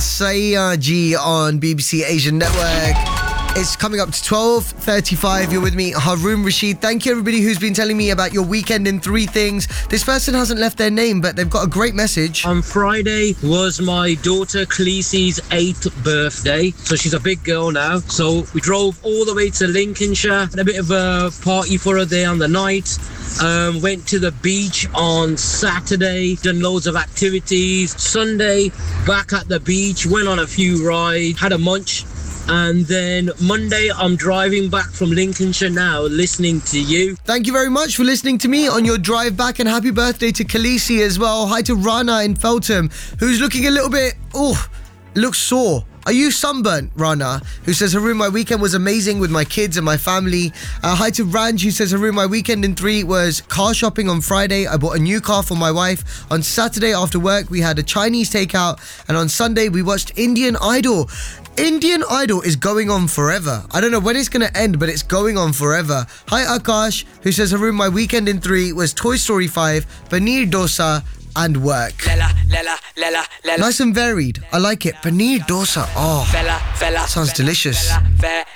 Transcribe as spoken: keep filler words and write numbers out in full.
Sayaji on B B C Asian Network. It's coming up to twelve thirty-five. You're with me, Haroon Rashid. Thank you, everybody who's been telling me about your weekend in three things. This person hasn't left their name, but they've got a great message. On Friday was my daughter Khaleesi's eighth birthday. So she's a big girl now. So we drove all the way to Lincolnshire. Had a bit of a party for her there on the night. Um, went to the beach on Saturday. Done loads of activities. Sunday, back at the beach. Went on a few rides. Had a munch. And then Monday, I'm driving back from Lincolnshire now, listening to you. Thank you very much for listening to me on your drive back, and happy birthday to Khaleesi as well. Hi to Rana in Feltham, who's looking a little bit, oh, looks sore. Are you sunburnt, Rana? Who says, Haroon, my weekend was amazing with my kids and my family. Uh, hi to Ranj, who says, Haroon, my weekend in three was car shopping on Friday. I bought a new car for my wife. On Saturday after work, we had a Chinese takeout. And on Sunday, we watched Indian Idol. Indian Idol is going on forever. I don't know when it's going to end, but it's going on forever. Hi, Akash, who says, Haroon, my weekend in three was Toy Story five, Paneer Dosa, and work. Lela, lela, lela, lela. Nice and varied. I like it. Paneer Dosa. Oh, sounds delicious.